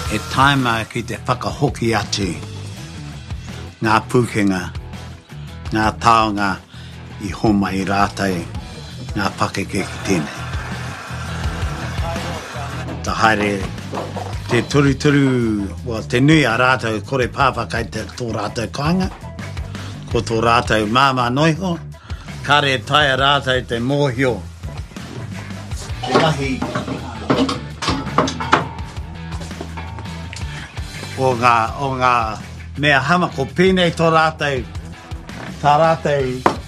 e taima ki te whakahoki atu ngā pūkenga, ngā taonga I homa I rātai, ngā pakeke ki tēnei. Ta haere, te turu, te nui a rātou kore pāwhakai te tō rātou kāinga, ko tō rātou māma noiho, kare tai a rātou te mōhio, te mahi, o ngā mea hama ko pēnei tō rātou, tā rātou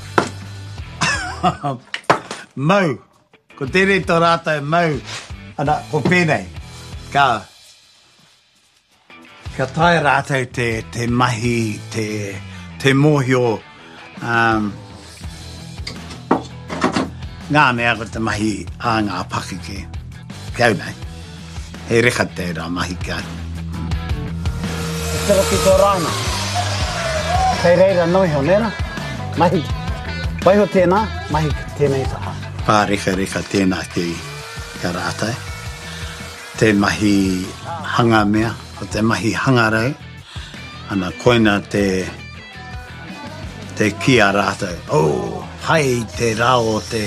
mau, ko tere tō rātou mau, ana ko pēnei, ka tai rātou te mahi, te mōhio, ngā mea ko te mahi a ngā pakeke, kau nei, he reka te rā mahi kau. Tera ki tō rāna. Kei reira noiho, nera? Mahi. Waiho tēnā, mahi tēnei taha. Reka tēnā ki ka rātai. Te mahi hanga mea, o te mahi hangarau. Ana koina te kia rātai. Hai te rao te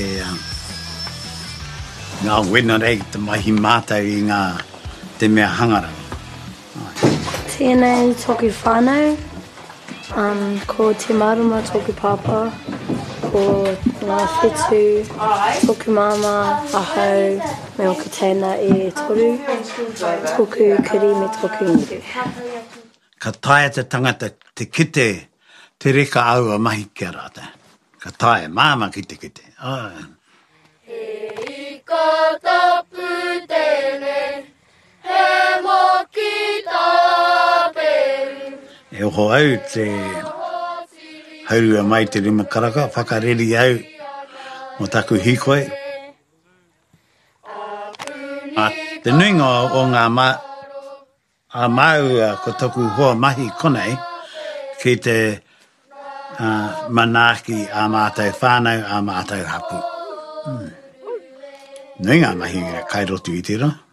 ngā wena rei, te mahi mātau I ngā te mea hangarau. Tēnei toki whānau, ko te marama toki pāpā, ko ngā whetū, toki māma, ahau, me oki tēnā e toru, toku kiri me toku ngiru. Ka taia te tangata te kite, te reka aua mahi kia rātai. Ka taia māma ki te kite. He ika tapu tēnei, he moki tāperu. E oho au te haurua mai te rima karaka, whakareri au mo taku hikoe. Te nuinga o ngā mau ko taku hoa mahi konei ki te manaki a mātou whānau a mātou hapu. Nuinga mahi kairotu I tira.